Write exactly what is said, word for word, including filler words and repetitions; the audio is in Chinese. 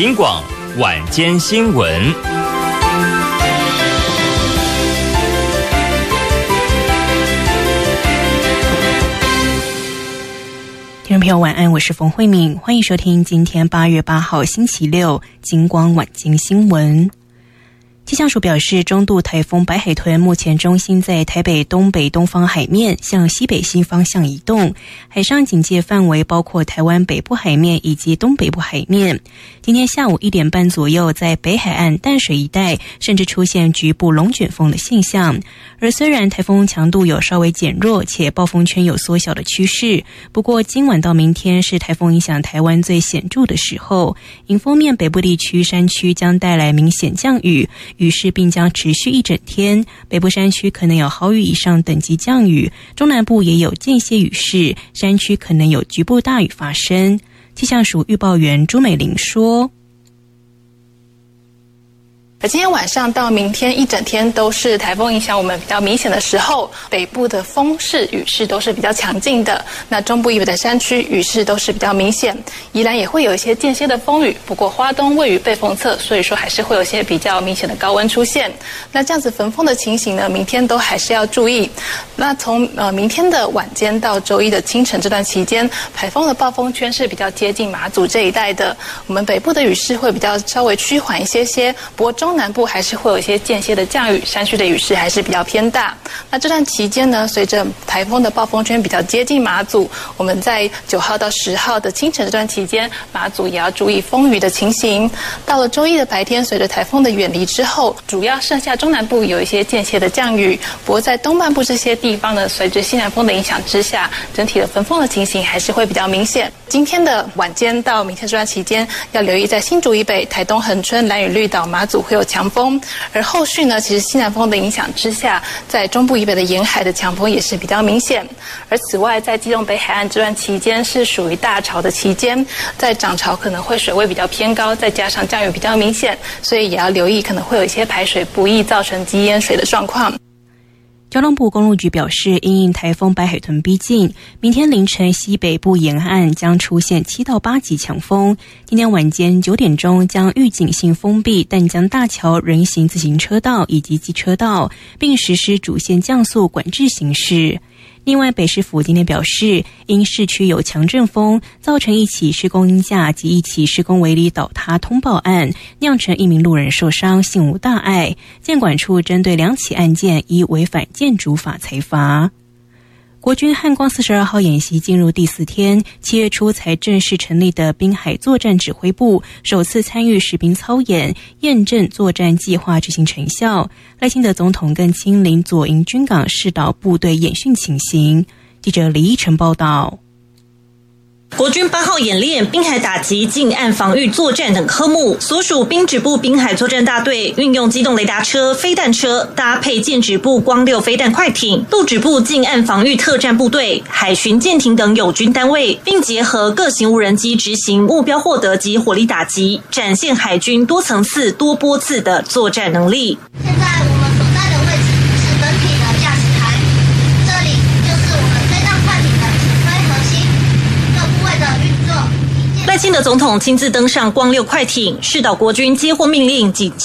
警广晚间新闻。 听众朋友晚安，我是冯慧敏，欢迎收听今天八月八号星期六警广晚间新闻。气象署表示，中度台风白海豚目前中心在台北东北东方海面向西北西方向移动，海上警戒范围包括台湾北部海面以及东北部海面。今天下午一点半左右，在北海岸淡水一带甚至出现局部龙卷风的现象。而虽然台风强度有稍微减弱，且暴风圈有缩小的趋势，不过今晚到明天是台风影响台湾最显著的时候。迎风面北部地区山区将带来明显降雨，雨势并将持续一整天，北部山区可能有豪雨以上等级降雨，中南部也有间歇雨势，山区可能有局部大雨发生。气象署预报员朱美玲说， 而今天晚上到明天一整天都是台风影响我们比较明显的时候，北部的风势雨势都是比较强劲的，那中部以北的山区雨势都是比较明显，宜兰也会有一些间歇的风雨，不过花东位于背风侧，所以说还是会有一些比较明显的高温出现。那这样子焚风的情形呢，明天都还是要注意。那从呃明天的晚间到周一的清晨这段期间，台风的暴风圈是比较接近马祖这一带的，我们北部的雨势会比较稍微趋缓一些些，不过中南部还是会有一些间歇的降雨，山区的雨势还是比较偏大。那这段期间呢，随着台风的暴风圈比较接近马祖，我们在九号到十号的清晨这段期间，马祖也要注意风雨的情形。到了周一的白天，随着台风的远离之后，主要剩下中南部有一些间歇的降雨，不过在东半部这些地方呢，随着西南风的影响之下，整体的焚风的情形还是会比较明显。今天的晚间到明天这段期间，要留意在新竹以北、台东恒春、兰屿绿岛、马祖会有强风，而后续呢，其实西南风的影响之下，在中部以北的沿海的强风也是比较明显。而此外，在基隆北海岸这段期间是属于大潮的期间，在涨潮可能会水位比较偏高，再加上降雨比较明显，所以也要留意可能会有一些排水不易造成积淹水的状况。 交通部公路局表示，因应台风白海豚逼近，明天凌晨西北部沿岸将出现七到八级强风。今天晚间九点钟将预警性封闭淡江大桥人行自行车道以及机车道，并实施主线降速管制行驶。另外，北市府今天表示，因市区有强阵风，造成一起施工鹰架及一起施工围篱倒塌通报案，酿成一名路人受伤，幸无大碍。建管处针对两起案件依违反建筑法裁罚。国军汉光四十二号演习进入第四天，七月初才正式成立的滨海作战指挥部首次参与实兵操演，验证作战计划执行成效。赖清德总统更亲临左营军港视导部队演训情形。记者李依晨报道。 国军八号演练滨海打击、近岸防御作战等科目，所属滨指部滨海作战大队运用机动雷达车、飞弹车，搭配舰指部光六飞弹快艇、陆指部近岸防御特战部队、海巡舰艇等友军单位，并结合各型无人机执行目标获得及火力打击，展现海军多层次、多波次的作战能力。 现在我们所在的位置是本体的驾驶台，这里就是我们飞弹快艇的指挥核心。 赖清德总统亲自登上光六快艇，视导国军接获命令及